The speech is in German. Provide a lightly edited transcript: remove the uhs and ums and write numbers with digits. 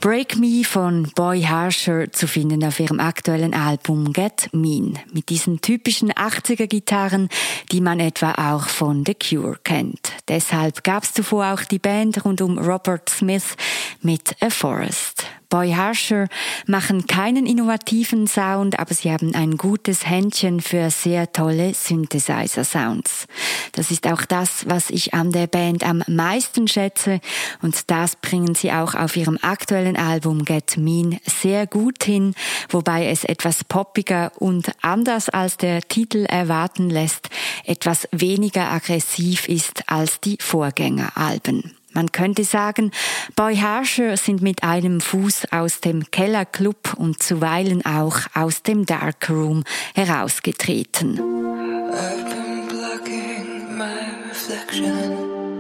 Break Me von Boy Harsher zu finden auf ihrem aktuellen Album Get Mean. Mit diesen typischen 80er-Gitarren, die man etwa auch von The Cure kennt. Deshalb gab es zuvor auch die Band rund um Robert Smith mit A Forest. Boy Harsher machen keinen innovativen Sound, aber sie haben ein gutes Händchen für sehr tolle Synthesizer-Sounds. Das ist auch das, was ich an der Band am meisten schätze, und das bringen sie auch auf ihrem aktuellen Album Get Mean sehr gut hin, wobei es etwas poppiger und anders als der Titel erwarten lässt, etwas weniger aggressiv ist als die Vorgängeralben. Man könnte sagen, Boy Harsher sind mit einem Fuß aus dem Kellerclub und zuweilen auch aus dem Darkroom herausgetreten. I've been blocking my reflection.